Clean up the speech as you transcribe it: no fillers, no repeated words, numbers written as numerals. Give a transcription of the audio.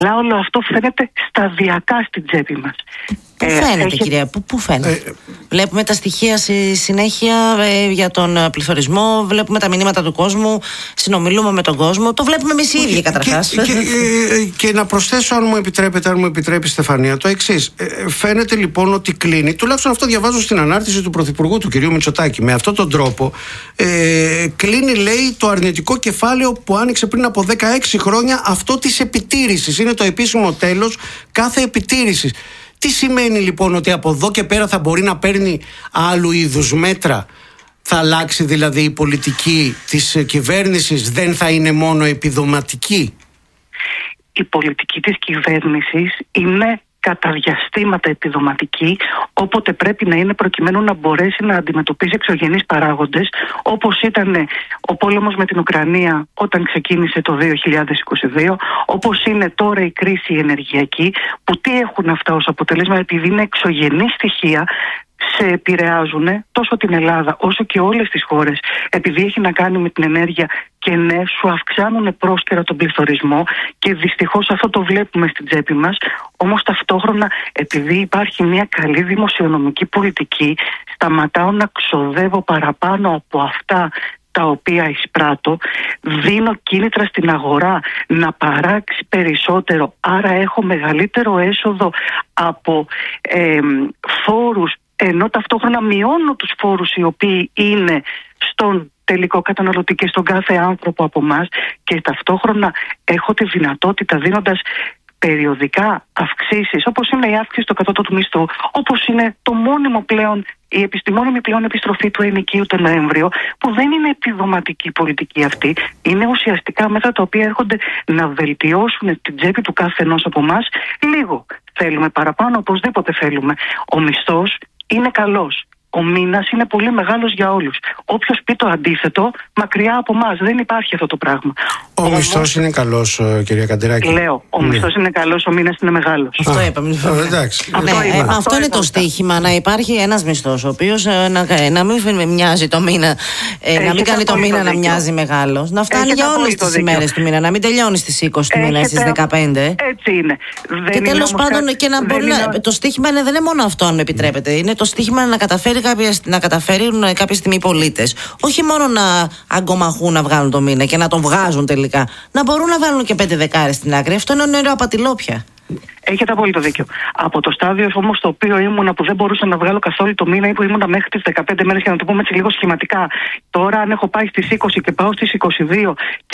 Αλλά όλο αυτό φαίνεται σταδιακά στην τσέπη μας. Πού φαίνεται, κυρία, πού φαίνεται? Βλέπουμε τα στοιχεία στη συνέχεια για τον πληθωρισμό, βλέπουμε τα μηνύματα του κόσμου, συνομιλούμε με τον κόσμο. Το βλέπουμε εμείς οι ίδιοι καταρχάς. Και να προσθέσω, αν μου επιτρέπει, Στεφανία, το εξής. Φαίνεται λοιπόν ότι κλείνει, τουλάχιστον αυτό διαβάζω στην ανάρτηση του Πρωθυπουργού, του κυρίου Μητσοτάκη. Με αυτόν τον τρόπο κλείνει, λέει, το αρνητικό κεφάλαιο που άνοιξε πριν από 16 χρόνια, αυτό της επιτήρησης. Είναι το επίσημο τέλος κάθε επιτήρησης. Τι σημαίνει λοιπόν? Ότι από εδώ και πέρα θα μπορεί να παίρνει άλλου είδους μέτρα? Θα αλλάξει δηλαδή η πολιτική της κυβέρνησης? Δεν θα είναι μόνο επιδοματική? Η πολιτική της κυβέρνησης είναι κατά διαστήματα επιδοματική, όποτε πρέπει να είναι, προκειμένου να μπορέσει να αντιμετωπίσει εξωγενείς παράγοντες, όπως ήταν ο πόλεμος με την Ουκρανία όταν ξεκίνησε το 2022, όπως είναι τώρα η κρίση ενεργειακή, που τι έχουν αυτά ως αποτέλεσμα? Επειδή είναι εξωγενή στοιχεία, σε επηρεάζουν τόσο την Ελλάδα όσο και όλες τις χώρες, επειδή έχει να κάνει με την ενέργεια, και ναι, σου αυξάνουν πρόσκαιρα τον πληθωρισμό, και δυστυχώς αυτό το βλέπουμε στην τσέπη μας. Όμως ταυτόχρονα, επειδή υπάρχει μια καλή δημοσιονομική πολιτική, σταματάω να ξοδεύω παραπάνω από αυτά τα οποία εισπράττω, δίνω κίνητρα στην αγορά να παράξει περισσότερο, άρα έχω μεγαλύτερο έσοδο από φόρους, ενώ ταυτόχρονα μειώνω τους φόρους οι οποίοι είναι στον τελικό καταναλωτή και στον κάθε άνθρωπο από εμάς, και ταυτόχρονα έχω τη δυνατότητα, δίνοντας περιοδικά αυξήσεις, όπως είναι η αύξηση στο κατώτατο μισθού, όπως είναι το μόνιμο πλέον, η επιστημόνιμη πλέον επιστροφή του ενοικίου τον Νοέμβριο, που δεν είναι επιδοματική πολιτική αυτή, είναι ουσιαστικά μέτρα τα οποία έρχονται να βελτιώσουν την τσέπη του κάθε ενός από εμάς λίγο. Θέλουμε παραπάνω, οπωσδήποτε θέλουμε. Ο μισθός είναι καλός. Ο μήνας είναι πολύ μεγάλος για όλους. Όποιος πει το αντίθετο, μακριά από εμάς. Δεν υπάρχει αυτό το πράγμα. Ο μισθός είναι καλός, κυρία Καντηράκη? Λέω, ο μισθός είναι καλός, ο μήνας είναι μεγάλος. Αυτό είπαμε. Αυτό είναι το στοίχημα. Να υπάρχει ένας μισθός, ο οποίος να μην μοιάζει το μήνα, να μην κάνει το μήνα να μοιάζει μεγάλος. Να φτάνει για όλες τις ημέρες του μήνα, να μην τελειώνει στις 20 του μήνα, στις 15. Έτσι είναι. Και τέλος πάντων, το στοίχημα δεν είναι μόνο αυτό, αν με επιτρέπετε. Είναι το στοίχημα να καταφέρουν κάποια στιγμή οι πολίτες όχι μόνο να αγκομαχούν να βγάλουν το μήνα και να τον βγάζουν τελικά, να μπορούν να βάλουν και 5 δεκάρες στην άκρη. Αυτό είναι νερό απατηλό πια. Έχετε απόλυτο δίκιο. Από το στάδιο όμως το οποίο ήμουνα, που δεν μπορούσα να βγάλω καθόλου το μήνα, ή που ήμουνα μέχρι τις 15 μέρες, για να το πούμε έτσι λίγο σχηματικά, τώρα αν έχω πάει στις 20 και πάω στις 22